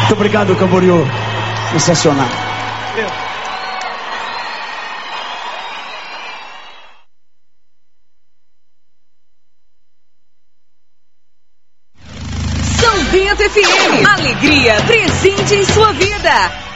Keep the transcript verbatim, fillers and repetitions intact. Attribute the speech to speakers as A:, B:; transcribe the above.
A: Muito obrigado, Camboriú. Sensacional.
B: São Bento F M. Alegria presente em sua vida.